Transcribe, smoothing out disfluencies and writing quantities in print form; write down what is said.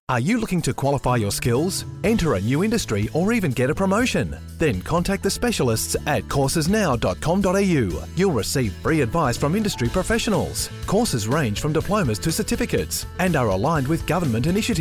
Are you looking to qualify your skills, enter a new industry, or even get a promotion? Then contact the specialists at coursesnow.com.au. You'll receive free advice from industry professionals. Courses range from diplomas to certificates and are aligned with government initiatives.